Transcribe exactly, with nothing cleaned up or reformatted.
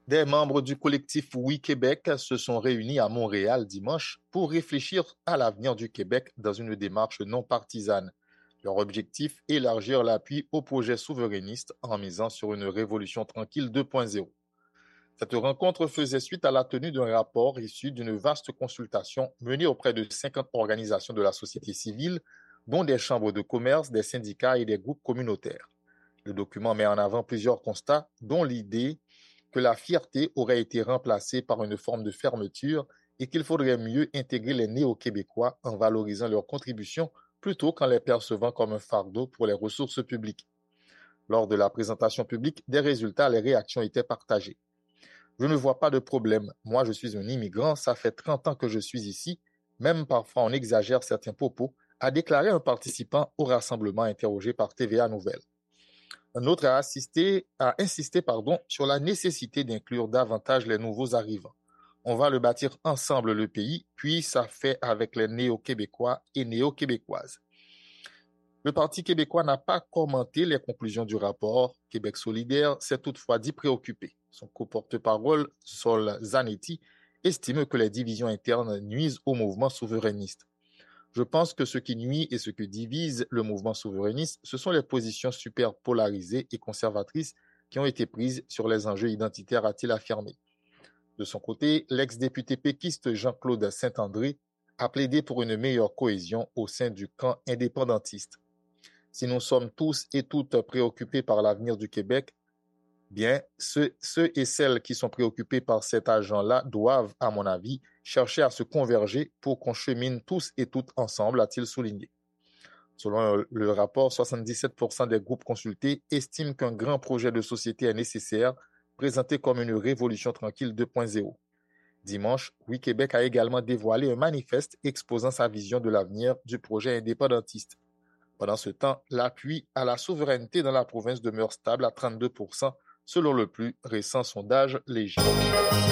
Des membres du collectif Oui Québec se sont réunis à Montréal dimanche pour réfléchir à l'avenir du Québec dans une démarche non partisane. Leur objectif, élargir l'appui au projet souverainiste en misant sur une révolution tranquille deux point zéro. Cette rencontre faisait suite à la tenue d'un rapport issu d'une vaste consultation menée auprès de cinquante organisations de la société civile, dont des chambres de commerce, des syndicats et des groupes communautaires. Le document met en avant plusieurs constats, dont l'idée que la fierté aurait été remplacée par une forme de fermeture et qu'il faudrait mieux intégrer les néo-québécois en valorisant leurs contributions plutôt qu'en les percevant comme un fardeau pour les ressources publiques. Lors de la présentation publique des résultats, les réactions étaient partagées. Je ne vois pas de problème. Moi, je suis un immigrant, ça fait trente ans que je suis ici. Même parfois, on exagère certains propos, a déclaré un participant au rassemblement interrogé par T V A Nouvelles. Un autre a, assisté, a insisté pardon, sur la nécessité d'inclure davantage les nouveaux arrivants. On va le bâtir ensemble le pays, puis ça fait avec les néo-québécois et néo-québécoises. Le Parti québécois n'a pas commenté les conclusions du rapport. Québec solidaire s'est toutefois dit préoccupé. Son co-porte-parole, Sol Zanetti, estime que les divisions internes nuisent au mouvement souverainiste. Je pense que ce qui nuit et ce qui divise le mouvement souverainiste, ce sont les positions super polarisées et conservatrices qui ont été prises sur les enjeux identitaires, a-t-il affirmé. De son côté, l'ex-député péquiste Jean-Claude Saint-André a plaidé pour une meilleure cohésion au sein du camp indépendantiste. Si nous sommes tous et toutes préoccupés par l'avenir du Québec, bien, ceux, ceux et celles qui sont préoccupés par cet agent-là doivent, à mon avis, chercher à se converger pour qu'on chemine tous et toutes ensemble, a-t-il souligné. Selon le rapport, soixante-dix-sept pour cent des groupes consultés estiment qu'un grand projet de société est nécessaire, présenté comme une révolution tranquille deux point zéro. Dimanche, Oui Québec a également dévoilé un manifeste exposant sa vision de l'avenir du projet indépendantiste. Pendant ce temps, l'appui à la souveraineté dans la province demeure stable à trente-deux pour cent selon le plus récent sondage Léger.